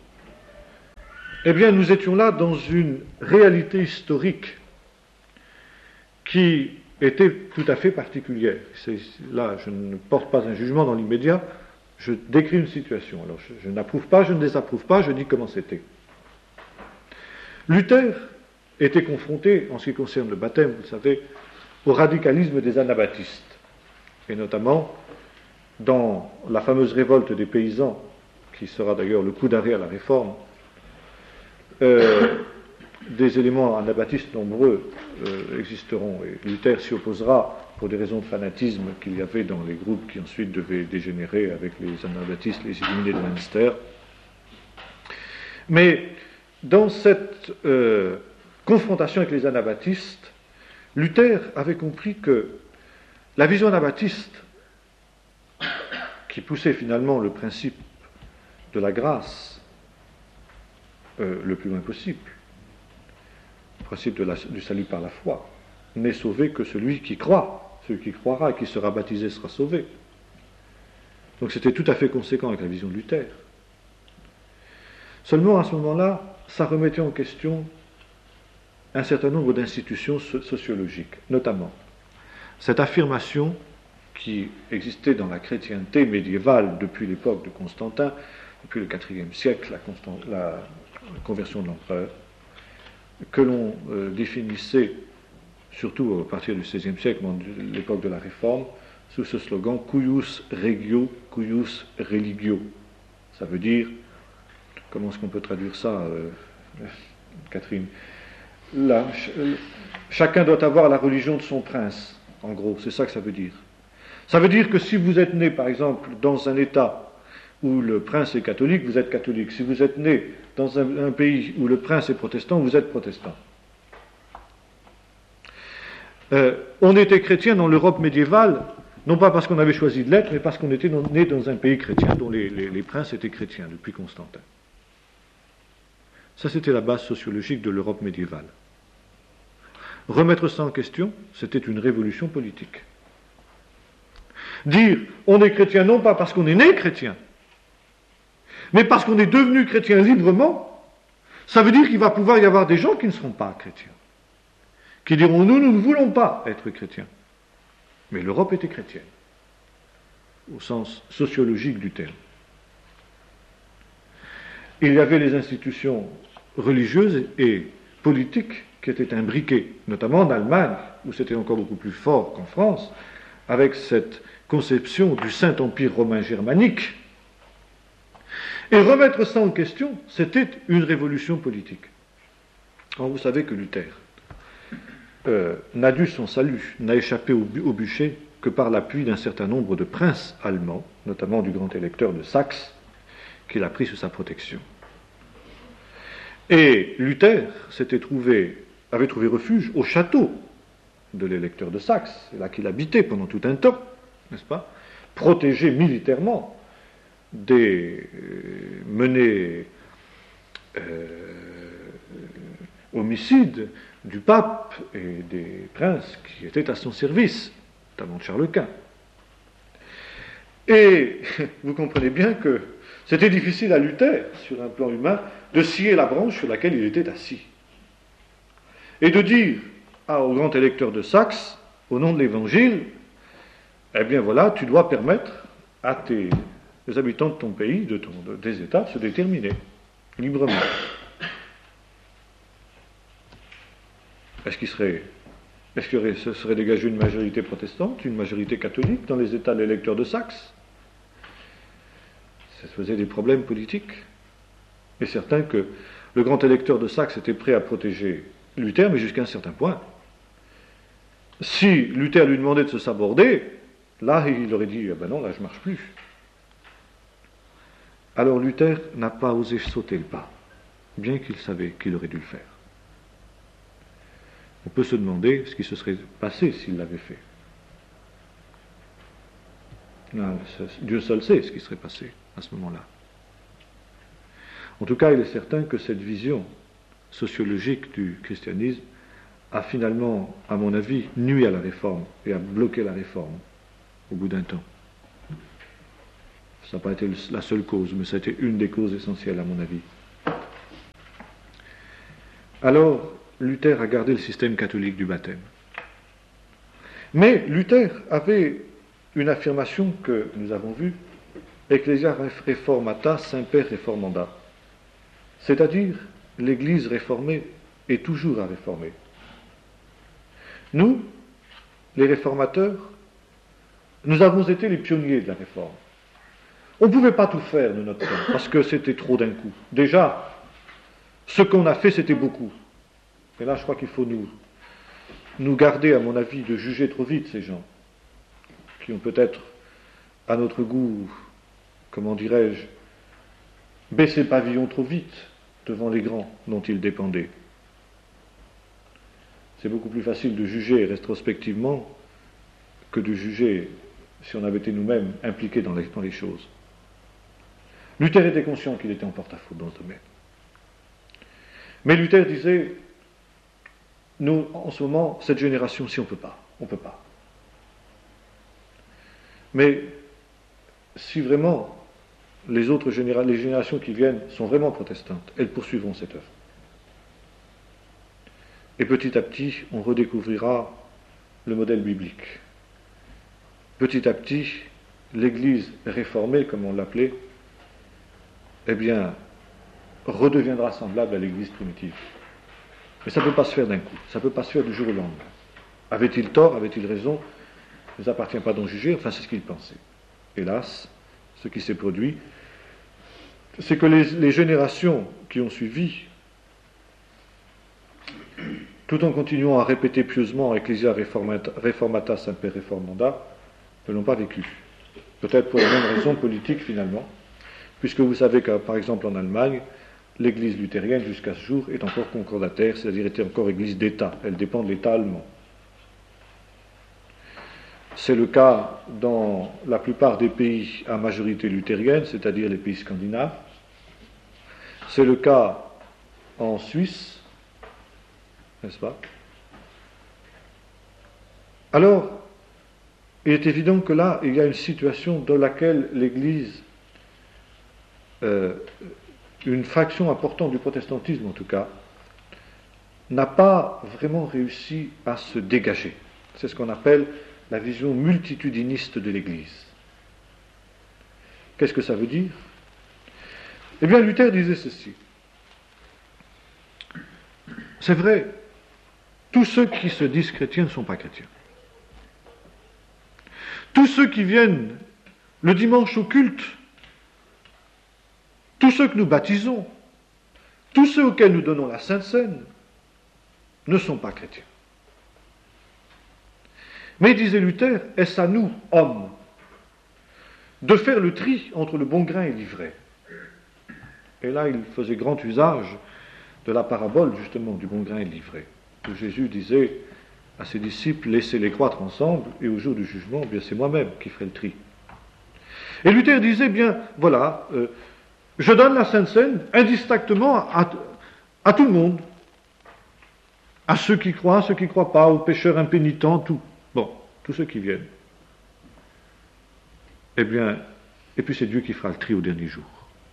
eh bien, nous étions là dans une réalité historique qui était tout à fait particulière. C'est, là, je ne porte pas un jugement dans l'immédiat, je décris une situation. Alors, je, je n'approuve pas, je ne désapprouve pas, je dis comment c'était. Luther était confronté, en ce qui concerne le baptême, vous le savez, au radicalisme des anabaptistes, et notamment dans la fameuse révolte des paysans, qui sera d'ailleurs le coup d'arrêt à la Réforme. Euh, des éléments anabaptistes nombreux euh, existeront, et Luther s'y opposera pour des raisons de fanatisme qu'il y avait dans les groupes qui ensuite devaient dégénérer avec les anabaptistes, les illuminés de Münster. Mais dans cette euh, confrontation avec les anabaptistes, Luther avait compris que la vision anabaptiste, qui poussait finalement le principe de la grâce euh, le plus loin possible, le principe de la, du salut par la foi, n'est sauvé que celui qui croit, celui qui croira et qui sera baptisé sera sauvé. Donc c'était tout à fait conséquent avec la vision de Luther. Seulement à ce moment-là, ça remettait en question un certain nombre d'institutions sociologiques, notamment cette affirmation qui existait dans la chrétienté médiévale depuis l'époque de Constantin, depuis le quatrième siècle, la, Constant, la conversion de l'empereur, que l'on euh, définissait, surtout à partir du seizième siècle, de l'époque de la Réforme, sous ce slogan « cuius regio, cuius religio ». Ça veut dire, comment est-ce qu'on peut traduire ça, euh, Catherine? La, ch chacun doit avoir la religion de son prince, en gros, c'est ça que ça veut dire. Ça veut dire que si vous êtes né, par exemple, dans un État où le prince est catholique, vous êtes catholique. Si vous êtes né dans un, un pays où le prince est protestant, vous êtes protestant. Euh, on était chrétien dans l'Europe médiévale, non pas parce qu'on avait choisi de l'être, mais parce qu'on était né dans un pays chrétien dont les, les, les princes étaient chrétiens depuis Constantin. Ça, c'était la base sociologique de l'Europe médiévale. Remettre ça en question, c'était une révolution politique. Dire on est chrétien non pas parce qu'on est né chrétien, mais parce qu'on est devenu chrétien librement, ça veut dire qu'il va pouvoir y avoir des gens qui ne seront pas chrétiens, qui diront nous, nous ne voulons pas être chrétiens. Mais l'Europe était chrétienne, au sens sociologique du terme. Il y avait les institutions religieuses et politiques qui étaient imbriquées, notamment en Allemagne, où c'était encore beaucoup plus fort qu'en France, avec cette conception du Saint-Empire romain germanique. Et remettre ça en question, c'était une révolution politique. Alors vous savez que Luther euh, n'a dû son salut, n'a échappé au, au bûcher que par l'appui d'un certain nombre de princes allemands, notamment du grand électeur de Saxe, qu'il a pris sous sa protection. Et Luther s'était trouvé, avait trouvé refuge au château de l'électeur de Saxe, c'est là qu'il habitait pendant tout un temps, n'est-ce pas, protégé militairement des euh, menées euh, homicides du pape et des princes qui étaient à son service, notamment de Charles Quint. Et vous comprenez bien que c'était difficile à Luther, sur un plan humain, de scier la branche sur laquelle il était assis. Et de dire ah, au grand électeur de Saxe, au nom de l'Évangile, eh bien voilà, tu dois permettre à tes aux habitants de ton pays, de ton, de, des États, de se déterminer librement. Est-ce qu'il serait, est-ce que ce serait dégagé une majorité protestante, une majorité catholique dans les États de l'électeur de Saxe? Ça faisait des problèmes politiques. Et certain que le grand électeur de Saxe était prêt à protéger Luther, mais jusqu'à un certain point. Si Luther lui demandait de se saborder, là, il aurait dit, ah ben non, là, je ne marche plus. Alors Luther n'a pas osé sauter le pas, bien qu'il savait qu'il aurait dû le faire. On peut se demander ce qui se serait passé s'il l'avait fait. Là, Dieu seul sait ce qui serait passé à ce moment-là. En tout cas, il est certain que cette vision sociologique du christianisme a finalement, à mon avis, nui à la réforme et a bloqué la réforme au bout d'un temps. Ça n'a pas été la seule cause, mais ça a été une des causes essentielles à mon avis. Alors, Luther a gardé le système catholique du baptême. Mais Luther avait une affirmation que nous avons vue, Ecclesia Reformata Semper Reformanda, c'est-à-dire l'Église réformée est toujours à réformer. Nous, les réformateurs, nous avons été les pionniers de la réforme. On ne pouvait pas tout faire de notre temps, parce que c'était trop d'un coup. Déjà, ce qu'on a fait, c'était beaucoup. Et là, je crois qu'il faut nous, nous garder, à mon avis, de juger trop vite ces gens, qui ont peut-être, à notre goût, comment dirais-je, baissé pavillon trop vite devant les grands dont ils dépendaient. C'est beaucoup plus facile de juger rétrospectivement que de juger si on avait été nous-mêmes impliqués dans les, dans les choses. Luther était conscient qu'il était en porte-à-faux dans ce domaine. Mais Luther disait, nous, en ce moment, cette génération-ci, on ne peut pas. On ne peut pas. Mais si vraiment les autres généra- les générations qui viennent sont vraiment protestantes, elles poursuivront cette œuvre. Et petit à petit, on redécouvrira le modèle biblique. Petit à petit, l'Église réformée, comme on l'appelait, eh bien, redeviendra semblable à l'Église primitive. Mais ça ne peut pas se faire d'un coup, ça ne peut pas se faire du jour au lendemain. Avait-il tort, avait-il raison? Il ne nous appartient pas d'en juger, enfin c'est ce qu'il pensait. Hélas, ce qui s'est produit, c'est que les, les générations qui ont suivi, tout en continuant à répéter pieusement Ecclesia Reformata, Reformata Semper Reformanda, ne l'ont pas vécu. Peut-être pour les mêmes raisons politiques finalement, puisque vous savez que, par exemple, en Allemagne, l'Église luthérienne, jusqu'à ce jour, est encore concordataire, c'est-à-dire était encore Église d'État. Elle dépend de l'État allemand. C'est le cas dans la plupart des pays à majorité luthérienne, c'est-à-dire les pays scandinaves. C'est le cas en Suisse, n'est-ce pas? Alors, il est évident que là, il y a une situation dans laquelle l'Église, euh, une fraction importante du protestantisme en tout cas, n'a pas vraiment réussi à se dégager. C'est ce qu'on appelle la vision multitudiniste de l'Église. Qu'est-ce que ça veut dire? Eh bien, Luther disait ceci. C'est vrai, tous ceux qui se disent chrétiens ne sont pas chrétiens. Tous ceux qui viennent le dimanche au culte, tous ceux que nous baptisons, tous ceux auxquels nous donnons la Sainte Seine, ne sont pas chrétiens. Mais, disait Luther, est-ce à nous, hommes, de faire le tri entre le bon grain et l'ivraie? Et là, il faisait grand usage de la parabole, justement, du bon grain et de l'ivraie, où Jésus disait à ses disciples, laissez-les croître ensemble, et au jour du jugement, bien c'est moi-même qui ferai le tri. Et Luther disait, bien, voilà, euh, je donne la Sainte Seine indistinctement à, à tout le monde, à ceux qui croient, à ceux qui ne croient pas, aux pécheurs impénitents, tout. Bon, tous ceux qui viennent. Eh bien, et puis c'est Dieu qui fera le tri au dernier jour.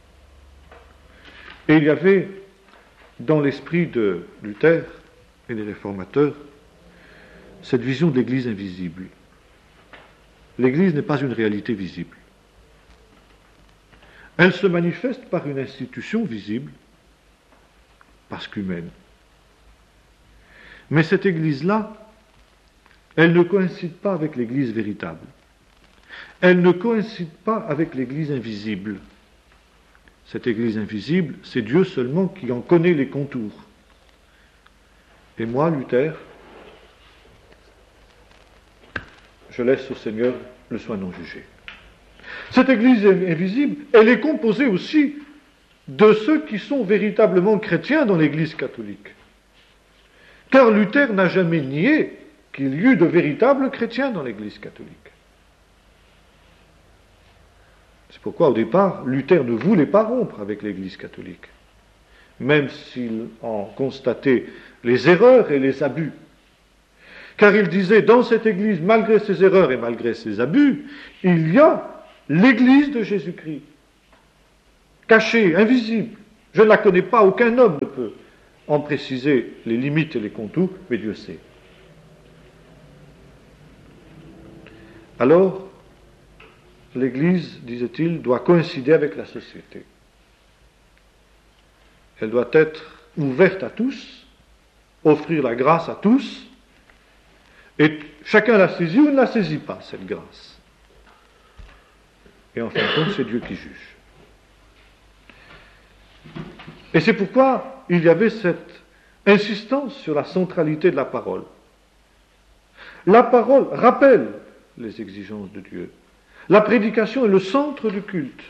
Et il y avait, dans l'esprit de Luther et des réformateurs, cette vision de l'Église invisible. L'Église n'est pas une réalité visible. Elle se manifeste par une institution visible, parce qu'humaine. Mais cette Église-là, elle ne coïncide pas avec l'Église véritable. Elle ne coïncide pas avec l'Église invisible. Cette Église invisible, c'est Dieu seulement qui en connaît les contours. Et moi, Luther, je laisse au Seigneur le soin d'en juger. Cette Église invisible, elle est composée aussi de ceux qui sont véritablement chrétiens dans l'Église catholique. Car Luther n'a jamais nié qu'il y eut de véritables chrétiens dans l'Église catholique. C'est pourquoi, au départ, Luther ne voulait pas rompre avec l'Église catholique, même s'il en constatait les erreurs et les abus. Car il disait, dans cette Église, malgré ses erreurs et malgré ses abus, il y a l'Église de Jésus-Christ, cachée, invisible. Je ne la connais pas, aucun homme ne peut en préciser les limites et les contours, mais Dieu sait. Alors, l'Église, disait-il, doit coïncider avec la société. Elle doit être ouverte à tous, offrir la grâce à tous, et chacun la saisit ou ne la saisit pas, cette grâce. Et en fin de compte, c'est Dieu qui juge. Et c'est pourquoi il y avait cette insistance sur la centralité de la parole. La parole rappelle les exigences de Dieu. La prédication est le centre du culte,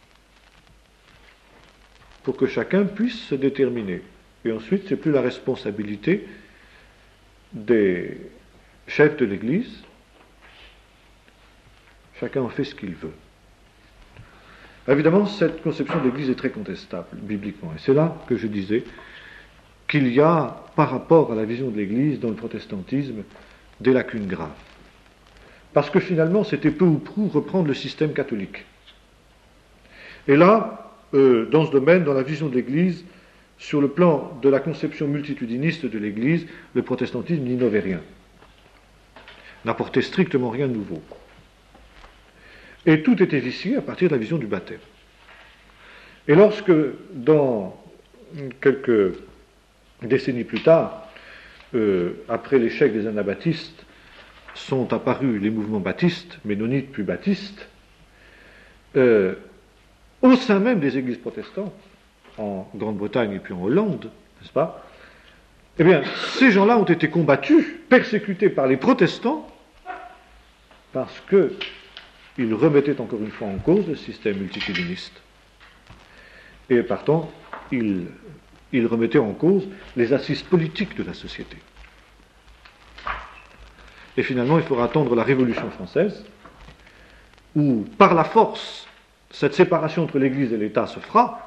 pour que chacun puisse se déterminer. Et ensuite, ce n'est plus la responsabilité des chefs de l'Église. Chacun en fait ce qu'il veut. Évidemment, cette conception de l'Église est très contestable, bibliquement. Et c'est là que je disais qu'il y a, par rapport à la vision de l'Église, dans le protestantisme, des lacunes graves. Parce que finalement, c'était peu ou prou reprendre le système catholique. Et là, euh, dans ce domaine, dans la vision de l'Église, sur le plan de la conception multitudiniste de l'Église, le protestantisme n'innovait rien, n'apportait strictement rien de nouveau. Et tout était vicié à partir de la vision du baptême. Et lorsque, dans quelques décennies plus tard, euh, après l'échec des anabaptistes, sont apparus les mouvements baptistes, ménonites puis baptistes, euh, au sein même des églises protestantes, en Grande-Bretagne et puis en Hollande, n'est-ce pas? Eh bien, ces gens-là ont été combattus, persécutés par les protestants, parce qu'ils remettaient encore une fois en cause le système multitudiniste. Et partant, ils, ils remettaient en cause les assises politiques de la société. Et finalement, il faudra attendre la Révolution française, où, par la force, cette séparation entre l'Église et l'État se fera,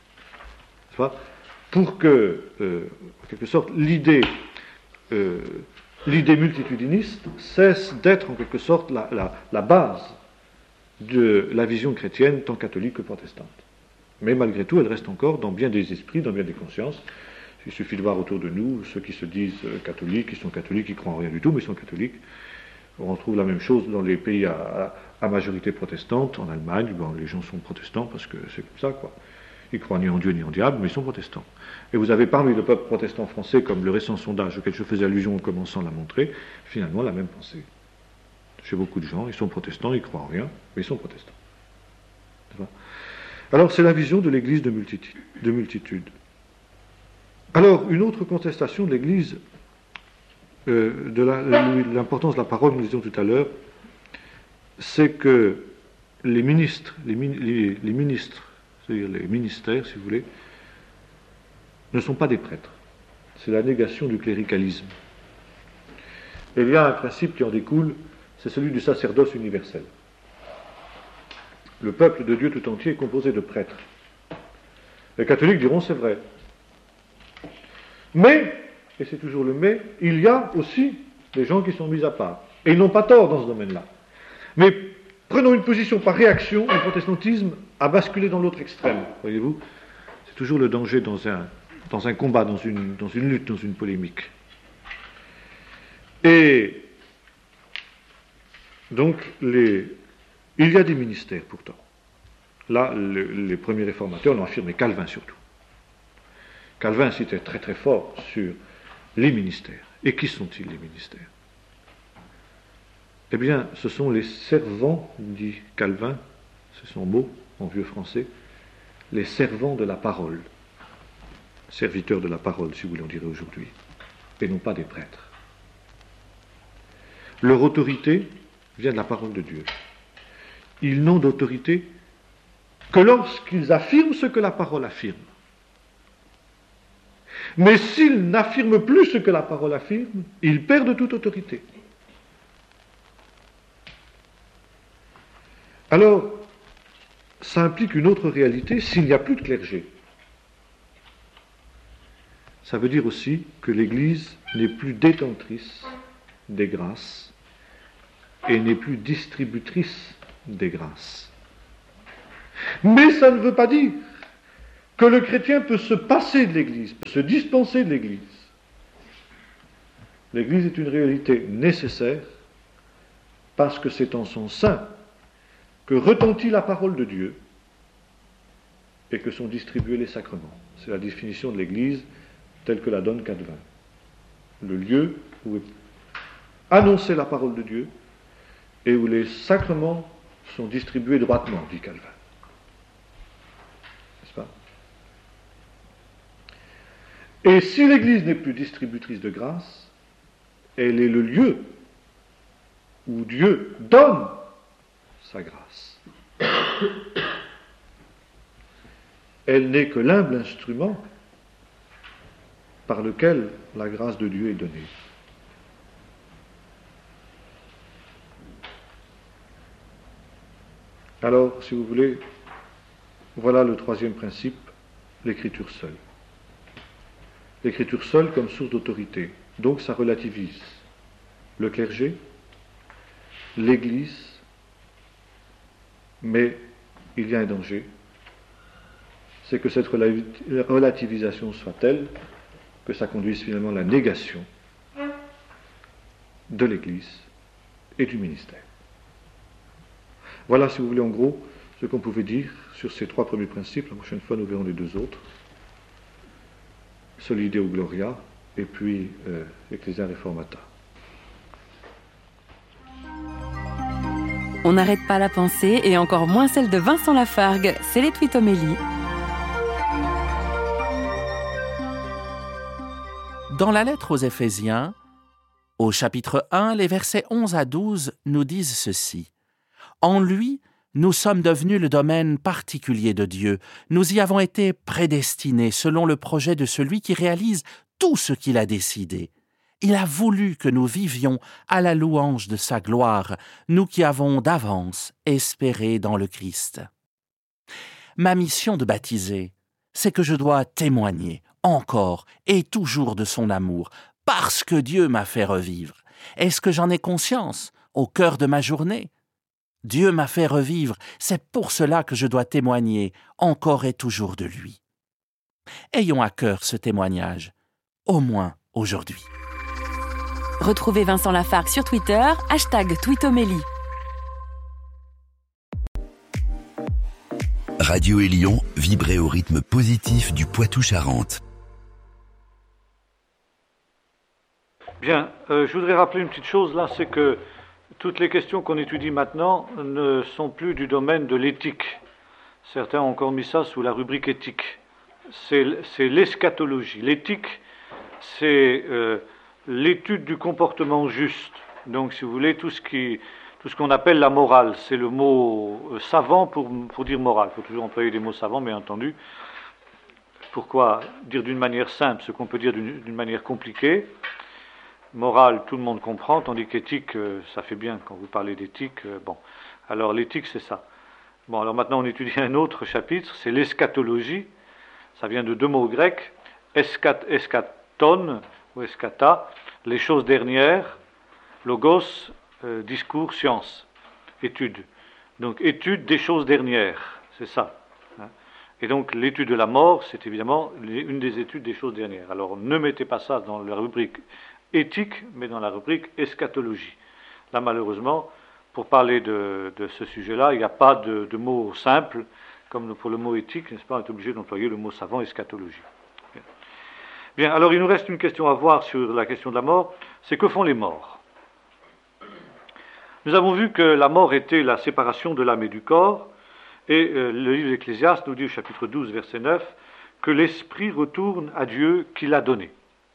pour que, euh, en quelque sorte, l'idée, euh, l'idée multitudiniste cesse d'être, en quelque sorte, la, la, la base de la vision chrétienne, tant catholique que protestante. Mais malgré tout, elle reste encore dans bien des esprits, dans bien des consciences. Il suffit de voir autour de nous ceux qui se disent catholiques, qui sont catholiques, qui ne croient en rien du tout, mais ils sont catholiques. On retrouve la même chose dans les pays à, à majorité protestante. En Allemagne, bon, les gens sont protestants parce que c'est comme ça, quoi. Ils ne croient ni en Dieu ni en diable, mais ils sont protestants. Et vous avez parmi le peuple protestant français, comme le récent sondage auquel je faisais allusion en commençant à la montrer, finalement la même pensée. Chez beaucoup de gens, ils sont protestants, ils ne croient en rien, mais ils sont protestants. Alors c'est la vision de l'Église de multitude. De multitude. Alors, une autre contestation de l'Église, euh, de la, l'importance de la parole, nous disions tout à l'heure, c'est que les ministres, les, les, les ministres, c'est-à-dire les ministères, si vous voulez, ne sont pas des prêtres. C'est la négation du cléricalisme. Et il y a un principe qui en découle, c'est celui du sacerdoce universel. Le peuple de Dieu tout entier est composé de prêtres. Les catholiques diront c'est vrai. Mais, et c'est toujours le mais, il y a aussi des gens qui sont mis à part. Et ils n'ont pas tort dans ce domaine-là. Mais prenons une position par réaction, le protestantisme a basculé dans l'autre extrême, voyez-vous. C'est toujours le danger dans un, dans un combat, dans une, dans une lutte, dans une polémique. Et donc, les, il y a des ministères pourtant. Là, le, les premiers réformateurs l'ont affirmé, Calvin surtout. Calvin citait très très fort sur les ministères. Et qui sont-ils les ministères? Eh bien, ce sont les servants, dit Calvin, c'est son mot en vieux français, les servants de la parole. Serviteurs de la parole, si vous voulez, on dirait aujourd'hui. Et non pas des prêtres. Leur autorité vient de la parole de Dieu. Ils n'ont d'autorité que lorsqu'ils affirment ce que la parole affirme. Mais s'ils n'affirment plus ce que la parole affirme, ils perdent toute autorité. Alors, ça implique une autre réalité s'il n'y a plus de clergé. Ça veut dire aussi que l'Église n'est plus détentrice des grâces et n'est plus distributrice des grâces. Mais ça ne veut pas dire que le chrétien peut se passer de l'Église, peut se dispenser de l'Église. L'Église est une réalité nécessaire parce que c'est en son sein que retentit la parole de Dieu et que sont distribués les sacrements. C'est la définition de l'Église telle que la donne Calvin. Le lieu où est annoncée la parole de Dieu et où les sacrements sont distribués droitement, dit Calvin. N'est-ce pas ? Et si l'Église n'est plus distributrice de grâce, elle est le lieu où Dieu donne sa grâce. Elle n'est que l'humble instrument par lequel la grâce de Dieu est donnée. Alors, si vous voulez, voilà le troisième principe, l'écriture seule. L'écriture seule comme source d'autorité. Donc ça relativise le clergé, l'Église, mais il y a un danger, c'est que cette relativisation soit telle que ça conduise finalement à la négation de l'Église et du ministère. Voilà, si vous voulez, en gros, ce qu'on pouvait dire sur ces trois premiers principes. La prochaine fois, nous verrons les deux autres. Soli Deo Gloria et puis euh, Ecclesia Reformata. On n'arrête pas la pensée, et encore moins celle de Vincent Lafargue. C'est les Twitomélies. Dans la lettre aux Éphésiens, au chapitre un, les versets onze à douze nous disent ceci. « En lui, nous sommes devenus le domaine particulier de Dieu. Nous y avons été prédestinés selon le projet de celui qui réalise tout ce qu'il a décidé. Il a voulu que nous vivions à la louange de sa gloire, nous qui avons d'avance espéré dans le Christ. » Ma mission de baptiser, c'est que je dois témoigner encore et toujours de son amour, parce que Dieu m'a fait revivre. Est-ce que j'en ai conscience au cœur de ma journée ? Dieu m'a fait revivre, c'est pour cela que je dois témoigner encore et toujours de lui. Ayons à cœur ce témoignage, au moins aujourd'hui. Retrouvez Vincent Lafargue sur Twitter, hashtag Twitomélie. Radio Élion, vibrez au rythme positif du Poitou-Charentes. Bien, euh, je voudrais rappeler une petite chose là, c'est que toutes les questions qu'on étudie maintenant ne sont plus du domaine de l'éthique. Certains ont encore mis ça sous la rubrique éthique. C'est, c'est l'eschatologie. L'éthique, c'est euh, l'étude du comportement juste. Donc, si vous voulez, tout ce qui, tout ce qu'on appelle la morale, c'est le mot euh, savant pour, pour dire morale. Il faut toujours employer des mots savants, bien entendu. Pourquoi dire d'une manière simple ce qu'on peut dire d'une, d'une manière compliquée ? Morale, tout le monde comprend, tandis qu'éthique, euh, ça fait bien quand vous parlez d'éthique. Euh, bon, alors l'éthique, c'est ça. Bon, alors maintenant, on étudie un autre chapitre, c'est l'eschatologie. Ça vient de deux mots grecs, escat, eschaton ou eschata, les choses dernières, logos, euh, discours, science, étude. Donc, étude des choses dernières, c'est ça. Hein. Et donc, l'étude de la mort, c'est évidemment une des études des choses dernières. Alors, ne mettez pas ça dans la rubrique éthique, mais dans la rubrique eschatologie. Là, malheureusement, pour parler de, de ce sujet-là, il n'y a pas de, de mot simple, comme pour le mot éthique, n'est-ce pas, on est obligé d'employer le mot savant, eschatologie. Bien. Bien, alors il nous reste une question à voir sur la question de la mort, c'est que font les morts ? Nous avons vu que la mort était la séparation de l'âme et du corps, et euh, le livre d'Ecclésiaste nous dit au chapitre douze, verset neuf, que l'esprit retourne à Dieu qui l'a donné.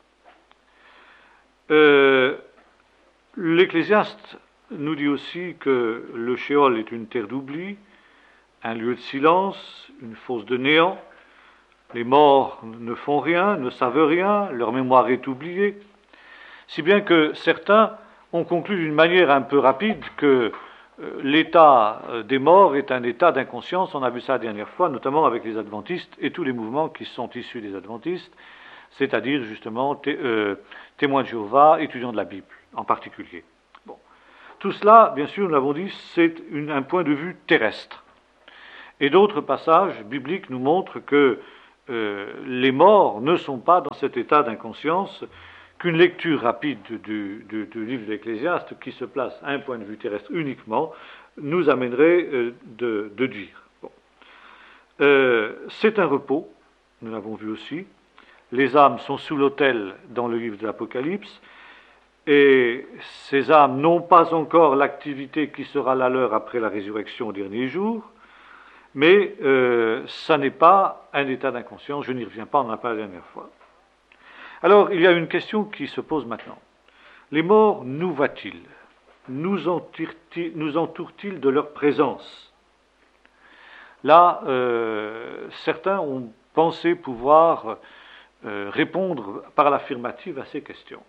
Euh, L'Ecclésiaste nous dit aussi que le Sheol est une terre d'oubli, un lieu de silence, une fosse de néant. Les morts ne font rien, ne savent rien, leur mémoire est oubliée. Si bien que certains ont conclu d'une manière un peu rapide que euh, l'état des morts est un état d'inconscience. On a vu ça la dernière fois, notamment avec les adventistes et tous les mouvements qui sont issus des adventistes, c'est-à-dire justement té- euh, témoins de Jéhovah, étudiants de la Bible en particulier. Bon. Tout cela, bien sûr, nous l'avons dit, c'est une, un point de vue terrestre. Et d'autres passages bibliques nous montrent que euh, les morts ne sont pas dans cet état d'inconscience, qu'une lecture rapide du, du, du livre de l'Ecclésiaste, qui se place à un point de vue terrestre uniquement, nous amènerait euh, de, de dire. Bon. Euh, c'est un repos, nous l'avons vu aussi. Les âmes sont sous l'autel dans le livre de l'Apocalypse, et ces âmes n'ont pas encore l'activité qui sera la leur après la résurrection au dernier jour, mais euh, ça n'est pas un état d'inconscience, je n'y reviens pas, on en a parlé la dernière fois. Alors, il y a une question qui se pose maintenant. Les morts, nous voient-ils? Nous entourent-ils de leur présence? Là, euh, certains ont pensé pouvoir euh, répondre par l'affirmative à ces questions.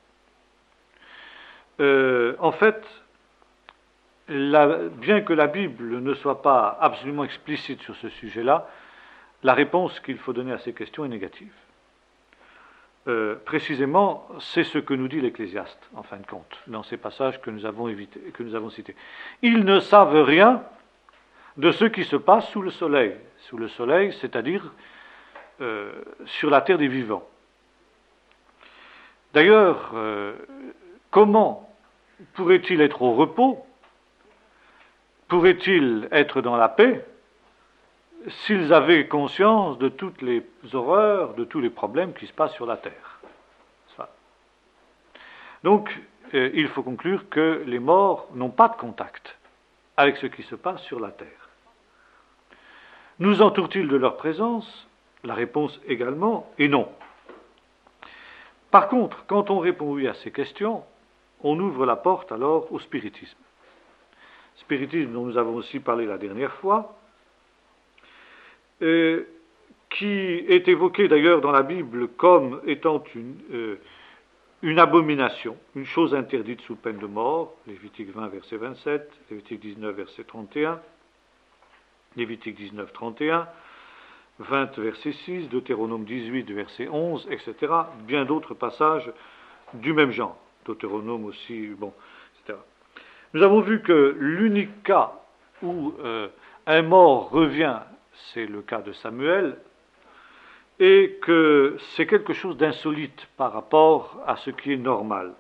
Euh, en fait, la, bien que la Bible ne soit pas absolument explicite sur ce sujet-là, la réponse qu'il faut donner à ces questions est négative. Euh, précisément, c'est ce que nous dit l'Ecclésiaste, en fin de compte, dans ces passages que nous avons, évité, que nous avons cités. Ils ne savent rien de ce qui se passe sous le soleil. Sous le soleil, c'est-à-dire euh, sur la terre des vivants. D'ailleurs, euh, comment pourrait-il être au repos? Pourrait-il être dans la paix s'ils avaient conscience de toutes les horreurs, de tous les problèmes qui se passent sur la terre? Ça. Donc, euh, il faut conclure que les morts n'ont pas de contact avec ce qui se passe sur la terre. Nous entourent-ils de leur présence? La réponse également est non. Par contre, quand on répond oui à ces questions, on ouvre la porte alors au spiritisme. Spiritisme dont nous avons aussi parlé la dernière fois, Euh, qui est évoqué d'ailleurs dans la Bible comme étant une, euh, une abomination, une chose interdite sous peine de mort, Lévitique vingt, verset vingt-sept, Lévitique dix-neuf, verset trente et un, Lévitique dix-neuf, trente et un, vingt, verset six, Deutéronome dix-huit, verset onze, et cetera, bien d'autres passages du même genre, Deutéronome aussi, bon, et cetera. Nous avons vu que l'unique cas où euh, un mort revient, c'est le cas de Samuel, et que c'est quelque chose d'insolite par rapport à ce qui est normal.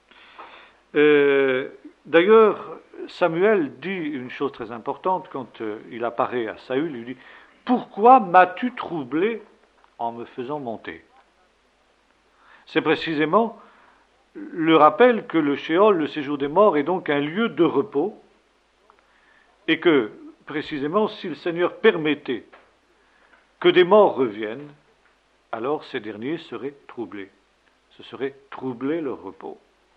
Euh, d'ailleurs, Samuel dit une chose très importante quand euh, il apparaît à Saül, il dit « Pourquoi m'as-tu troublé en me faisant monter ?» C'est précisément le rappel que le Sheol, le séjour des morts, est donc un lieu de repos, et que précisément, si le Seigneur permettait que des morts reviennent, alors ces derniers seraient troublés. Ce serait troubler leur repos.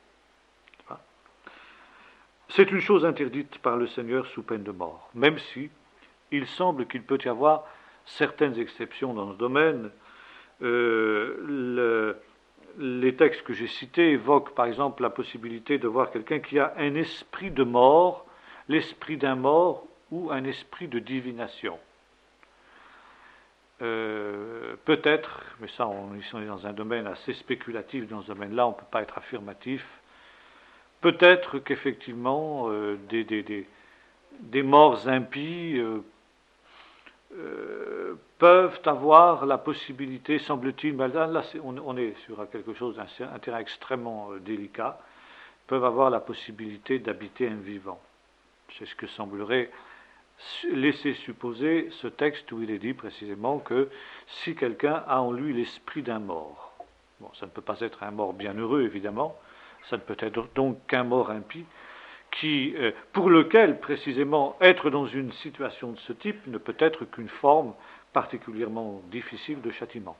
C'est une chose interdite par le Seigneur sous peine de mort, même si il semble qu'il peut y avoir certaines exceptions dans ce domaine. Euh, le, les textes que j'ai cités évoquent par exemple la possibilité de voir quelqu'un qui a un esprit de mort, l'esprit d'un mort, ou un esprit de divination. Euh, peut-être, mais ça on est dans un domaine assez spéculatif, dans ce domaine-là on ne peut pas être affirmatif, peut-être qu'effectivement euh, des, des, des, des morts impies euh, euh, peuvent avoir la possibilité, semble-t-il, mais là, là c'est, on, on est sur quelque chose d'un un terrain extrêmement euh, délicat, peuvent avoir la possibilité d'habiter un vivant. C'est ce que semblerait laisser supposer ce texte où il est dit précisément que si quelqu'un a en lui l'esprit d'un mort, bon, ça ne peut pas être un mort bienheureux évidemment, ça ne peut être donc qu'un mort impie, qui, euh, pour lequel précisément être dans une situation de ce type ne peut être qu'une forme particulièrement difficile de châtiment.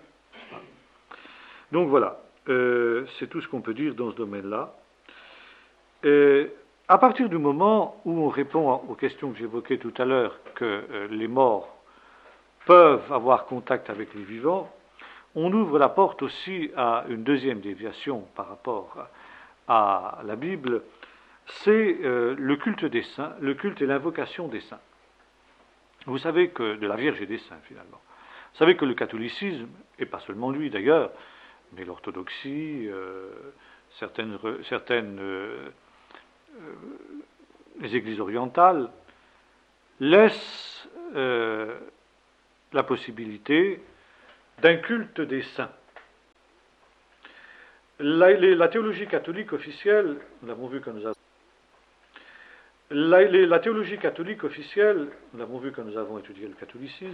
Donc voilà, euh, c'est tout ce qu'on peut dire dans ce domaine-là. Euh, À partir du moment où on répond aux questions que j'évoquais tout à l'heure, que euh, les morts peuvent avoir contact avec les vivants, on ouvre la porte aussi à une deuxième déviation par rapport à, à la Bible, c'est euh, le culte des saints, le culte et l'invocation des saints. Vous savez que, de la Vierge et des saints finalement, vous savez que le catholicisme, et pas seulement lui d'ailleurs, mais l'orthodoxie, euh, certaines, certaines euh, les églises orientales laissent euh, la possibilité d'un culte des saints. La, la théologie catholique officielle, nous l'avons vu quand nous avons la, la théologie catholique officielle, nous l'avons vu quand nous avons étudié le catholicisme,